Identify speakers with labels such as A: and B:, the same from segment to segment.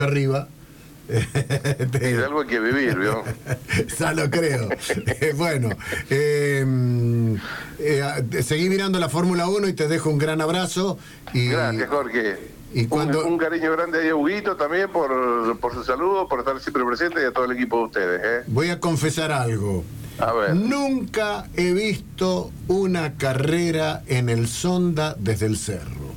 A: arriba.
B: Y de algo hay que vivir, ¿vio?
A: Ya lo creo. Bueno, seguí mirando la Fórmula 1 y te dejo un gran abrazo.
B: Gracias, Jorge.
A: Y
B: un cariño grande a Huguito también por su saludo, por estar siempre presente, y a todo el equipo de ustedes, ¿eh?
A: Voy a confesar algo.
B: A ver.
A: Nunca he visto una carrera en el Sonda desde el cerro.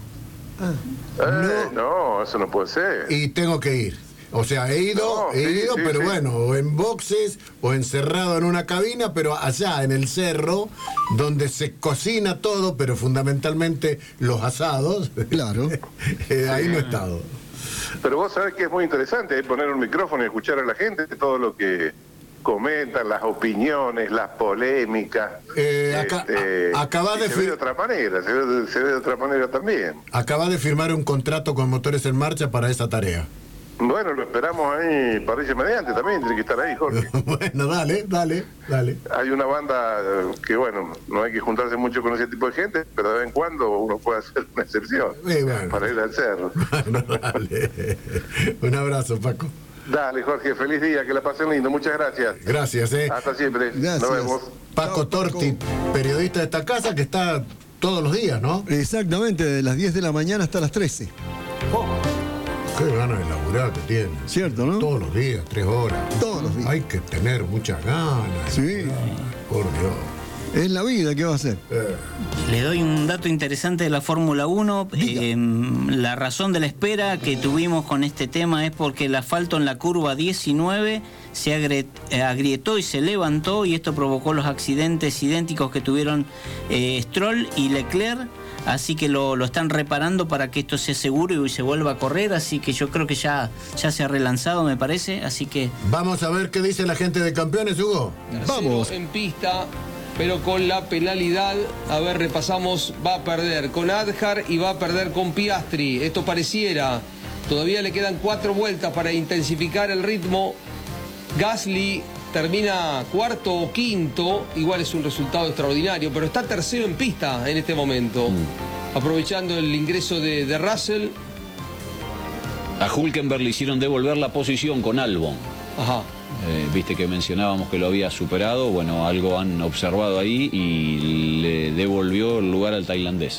B: No, eso no puede ser.
A: Y tengo que ir. O sea, he ido, pero
B: sí.
A: bueno, o en boxes o encerrado en una cabina, pero allá en el cerro, donde se cocina todo, pero fundamentalmente los asados.
C: Claro.
A: Ahí no he estado.
B: Pero vos sabés que es muy interesante poner un micrófono y escuchar a la gente, todo lo que comentan, las opiniones, las polémicas.
A: Acaba de
B: se ve de otra manera, se ve de otra manera también.
A: Acaba de firmar un contrato con Motores en Marcha para esa tarea.
B: Bueno, lo esperamos ahí, parece mediante también, tiene que estar ahí, Jorge.
A: Bueno, dale.
B: Hay una banda que, bueno, no hay que juntarse mucho con ese tipo de gente, pero de vez en cuando uno puede hacer una excepción para ir al cerro.
A: Bueno, dale. Un abrazo, Paco.
B: Dale, Jorge, feliz día, que la pasen lindo, muchas gracias.
A: Gracias,
B: Hasta siempre.
C: Gracias.
B: Nos vemos.
A: Paco
C: Chao,
A: Torti,
C: Paco.
A: periodista de esta casa que está todos los días, ¿no?
C: Exactamente, de las 10 de la mañana hasta las 13.
A: Qué ganas de laburar que tiene.
C: Cierto, ¿no?
A: Todos los días, 3 horas.
C: Todos los días.
A: Hay que tener muchas ganas.
C: Sí.
A: Por Dios.
C: Es la vida, ¿qué va a hacer?
D: Le doy un dato interesante de la Fórmula 1. La razón de la espera que tuvimos con este tema es porque el asfalto en la curva 19 se agrietó y se levantó, y esto provocó los accidentes idénticos que tuvieron Stroll y Leclerc. Así que lo están reparando para que esto sea seguro y se vuelva a correr. Así que yo creo que ya se ha relanzado, me parece. Así que
A: Vamos a ver qué dice la gente de Campeones, Hugo.
C: Vamos.
E: En pista, pero con la penalidad, a ver, repasamos, va a perder con Adjar y va a perder con Piastri. Esto pareciera, todavía le quedan 4 vueltas para intensificar el ritmo. Gasly termina cuarto o quinto, igual es un resultado extraordinario, pero está tercero en pista en este momento, aprovechando el ingreso de Russell.
F: A Hülkenberg le hicieron devolver la posición con Albon.
E: Ajá.
F: Viste que mencionábamos que lo había superado, bueno, algo han observado ahí y le devolvió el lugar al tailandés.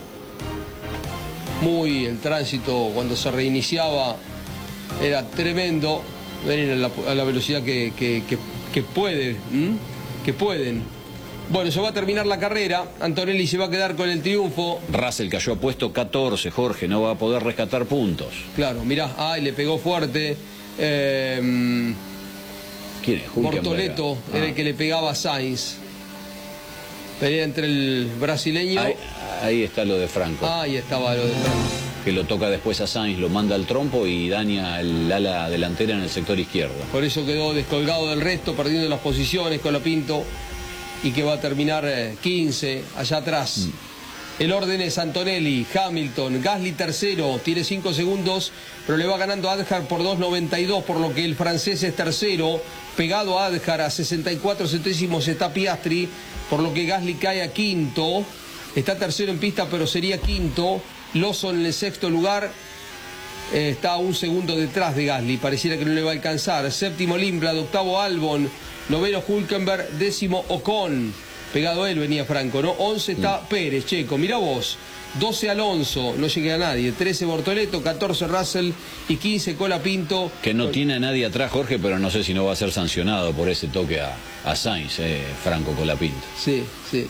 E: Muy el tránsito cuando se reiniciaba era tremendo. Venir a la velocidad que puede, que pueden. Bueno, se va a terminar la carrera. Antonelli se va a quedar con el triunfo.
F: Russell cayó a puesto 14, Jorge, no va a poder rescatar puntos.
E: Claro, mirá, le pegó fuerte.
F: ¿Quién es?
E: Bortoleto era el que le pegaba a Sainz. Pelea entre el brasileño.
F: Ahí está lo de Franco.
E: Ahí estaba lo de Franco.
F: Que lo toca después a Sainz, lo manda al trompo y daña el ala delantera en el sector izquierdo.
E: Por eso quedó descolgado del resto, perdiendo las posiciones con Colapinto, y que va a terminar 15 allá atrás. El orden es Antonelli, Hamilton, Gasly tercero, tiene 5 segundos, pero le va ganando a Adjar por 2.92, por lo que el francés es tercero. Pegado a Adjar a 64 centésimos está Piastri, por lo que Gasly cae a quinto. Está tercero en pista, pero sería quinto. Lawson en el sexto lugar, está a 1 segundo detrás de Gasly, pareciera que no le va a alcanzar. Séptimo Lindblad, octavo Albon, noveno Hülkenberg, décimo Ocon. Pegado a él venía Franco, ¿no? 11 está Pérez, Checo, mira vos. 12 Alonso, no llega a nadie. 13 Bortoleto, 14 Russell y 15 Colapinto.
F: Que no tiene a nadie atrás, Jorge, pero no sé si no va a ser sancionado por ese toque a Sainz, Franco Colapinto.
E: Sí.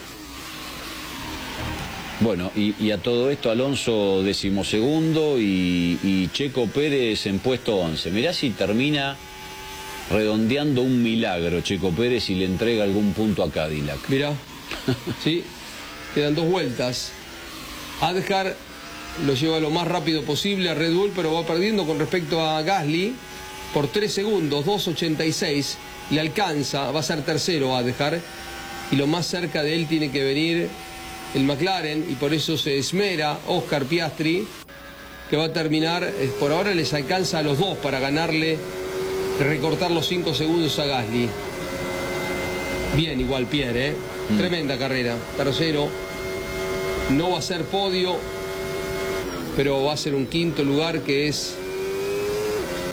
F: Bueno, y a todo esto Alonso 12º y Checo Pérez en puesto 11. Mirá si termina redondeando un milagro Checo Pérez y le entrega algún punto a Cadillac.
E: Mirá, sí, quedan 2 vueltas. Adjar lo lleva lo más rápido posible a Red Bull, pero va perdiendo con respecto a Gasly por 3 segundos, 2.86. Le alcanza, va a ser tercero Adjar, y lo más cerca de él tiene que venir el McLaren, y por eso se esmera Oscar Piastri, que va a terminar, por ahora les alcanza a los dos para ganarle, recortar los 5 segundos a Gasly. Bien igual Pierre, tremenda carrera, tercero, no va a ser podio, pero va a ser un quinto lugar que es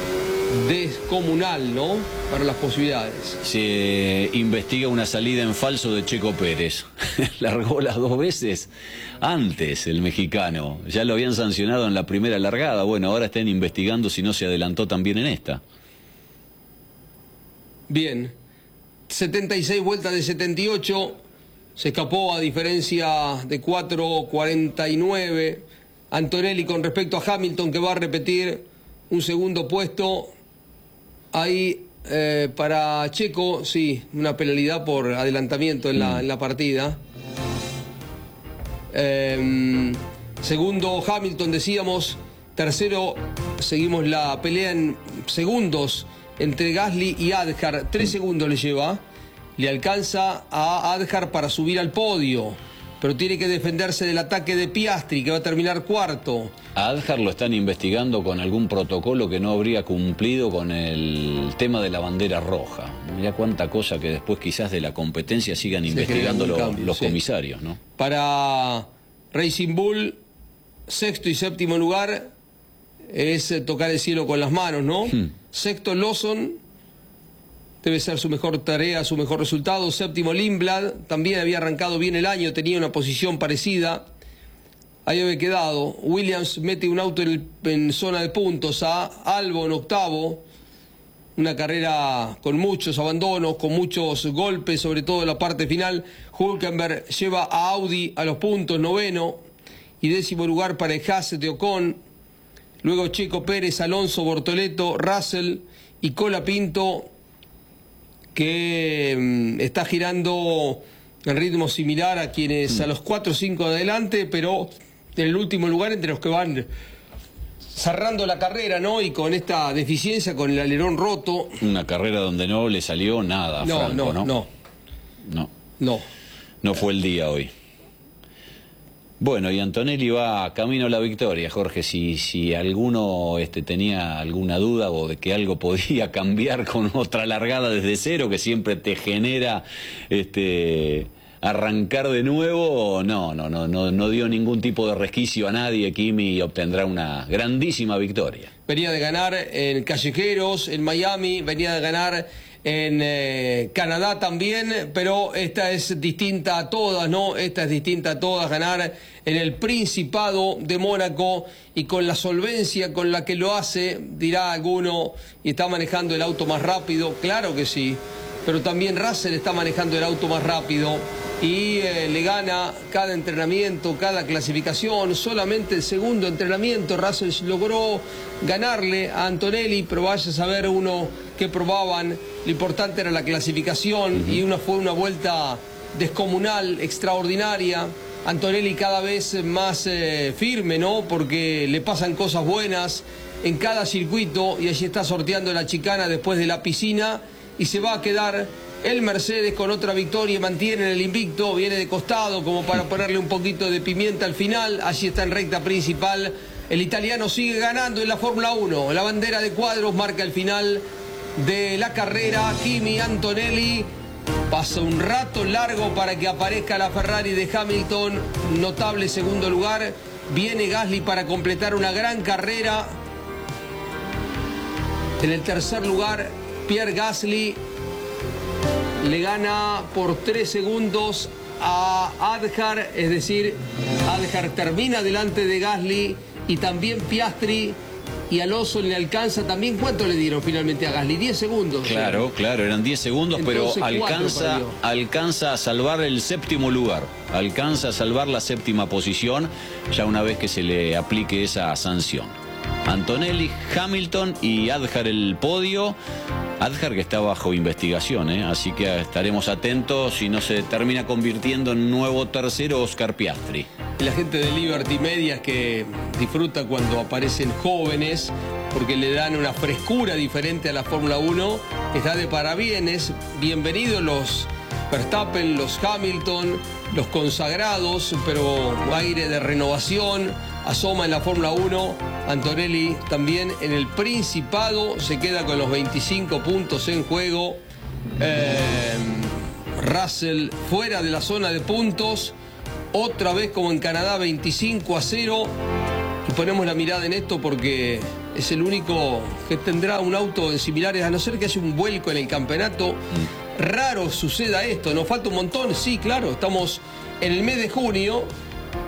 E: descomunal, ¿no? Para las posibilidades.
F: Se investiga una salida en falso de Checo Pérez. Largó las 2 veces antes el mexicano. Ya lo habían sancionado en la primera largada. Bueno, ahora están investigando si no se adelantó también en esta.
E: Bien. 76 vueltas de 78. Se escapó a diferencia de 4.49. Antonelli con respecto a Hamilton, que va a repetir un segundo puesto. Ahí para Checo, sí, una penalidad por adelantamiento en la partida. Segundo Hamilton, decíamos. Tercero, seguimos la pelea en segundos entre Gasly y Adjar. 3 segundos le lleva. Le alcanza a Adjar para subir al podio, pero tiene que defenderse del ataque de Piastri, que va a terminar cuarto.
F: A Adjar lo están investigando con algún protocolo que no habría cumplido con el tema de la bandera roja. Mirá cuánta cosa que después quizás de la competencia sigan investigando los comisarios, ¿no?
E: Para Racing Bull, sexto y séptimo lugar es tocar el cielo con las manos, ¿no? Sexto Lawson, debe ser su mejor tarea, su mejor resultado. Séptimo Lindblad, también había arrancado bien el año, tenía una posición parecida. Ahí había quedado. Williams mete un auto en zona de puntos a Albon, octavo. Una carrera con muchos abandonos, con muchos golpes, sobre todo en la parte final. Hülkenberg lleva a Audi a los puntos, noveno. Y décimo lugar para el Haas de Ocon. Luego Checo Pérez, Alonso, Bortoleto, Russell y Colapinto, que está girando en ritmo similar a quienes a los 4 o 5 de adelante, pero en el último lugar entre los que van cerrando la carrera, ¿no? Y con esta deficiencia, con el alerón roto.
F: Una carrera donde no le salió nada a Franco, ¿no? No fue el día hoy. Bueno, y Antonelli va camino a la victoria, Jorge. Si alguno tenía alguna duda o de que algo podía cambiar con otra largada desde cero, que siempre te genera arrancar de nuevo, no dio ningún tipo de resquicio a nadie. Kimi obtendrá una grandísima victoria.
E: Venía de ganar en Callejeros, en Miami, venía de ganar en Canadá también, pero esta es distinta a todas, ¿no? Esta es distinta a todas, ganar en el Principado de Mónaco y con la solvencia con la que lo hace, dirá alguno, y está manejando el auto más rápido, claro que sí, pero también Russell está manejando el auto más rápido y le gana cada entrenamiento, cada clasificación. Solamente el segundo entrenamiento Russell logró ganarle a Antonelli, pero vaya a saber uno que probaban. Lo importante era la clasificación y fue una vuelta descomunal, extraordinaria. Antonelli cada vez más firme, ¿no? Porque le pasan cosas buenas en cada circuito y allí está sorteando la chicana después de la piscina y se va a quedar el Mercedes con otra victoria, mantiene el invicto, viene de costado como para ponerle un poquito de pimienta al final. Allí está en recta principal. El italiano sigue ganando en la Fórmula 1. La bandera de cuadros marca el final de la carrera. Kimi Antonelli. Pasa un rato largo para que aparezca la Ferrari de Hamilton. Notable segundo lugar. Viene Gasly para completar una gran carrera. En el tercer lugar, Pierre Gasly le gana por 3 segundos a Adjar, es decir, Adjar termina delante de Gasly y también Piastri, y Alonso le alcanza también. ¿Cuánto le dieron finalmente a Gasly? 10 segundos.
F: Claro, eran 10 segundos,
E: entonces,
F: pero alcanza a salvar el séptimo lugar, alcanza a salvar la séptima posición, ya una vez que se le aplique esa sanción. Antonelli, Hamilton y Adjar el podio. Adjar que está bajo investigación, así que estaremos atentos si no se termina convirtiendo en nuevo tercero Oscar Piastri.
E: La gente de Liberty Media que disfruta cuando aparecen jóvenes porque le dan una frescura diferente a la Fórmula 1, está de parabienes. Bienvenidos los Verstappen, los Hamilton, los consagrados, pero aire de renovación asoma en la Fórmula 1. Antonelli también en el Principado se queda con los 25 puntos en juego. Russell fuera de la zona de puntos, otra vez como en Canadá, 25-0. Y ponemos la mirada en esto porque es el único que tendrá un auto en similares, a no ser que haya un vuelco en el campeonato. Raro suceda esto, nos falta un montón, sí, claro, estamos en el mes de junio